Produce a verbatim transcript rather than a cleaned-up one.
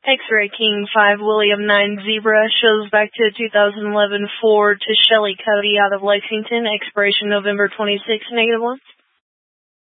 X-Ray King five William nine Zebra shows back to two thousand eleven Ford to Shelly Cody out of Lexington, expiration November twenty-sixth, negative one.